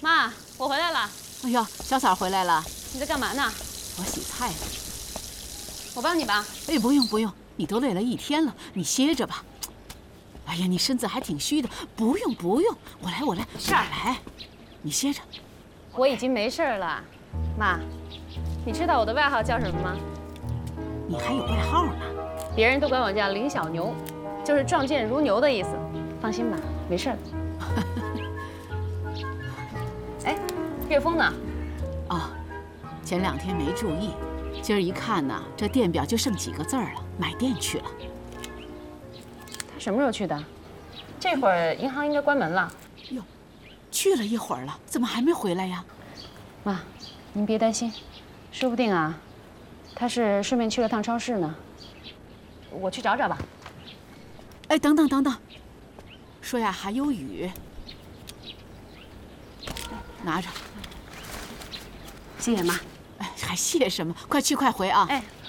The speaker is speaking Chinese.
妈，我回来了。 哎呦，小嫂回来了。 你在干嘛呢？ 我洗菜呢。 我帮你吧。 哎，不用不用，你都累了一天了，你歇着吧。哎呀，你身子还挺虚的，不用不用，我来， 是儿来，你歇着。 我已经没事了。妈，你知道我的外号叫什么吗？ 你还有外号呢？ 别人都管我叫林小牛，就是壮健如牛的意思。放心吧，没事的。哎，岳峰呢？ 哦，前2天没注意，今儿一看呢，这电表就剩几个字儿了，买电去了。 他什么时候去的？这会儿银行应该关门了。 哟，去了一会儿了，怎么还没回来呀？ 妈，您别担心，说不定啊，他是顺便去了趟超市呢。我去找找吧。 哎，等等，说呀还有雨，拿着。 谢谢妈。 哎，还谢什么？快去快回啊！ 哎。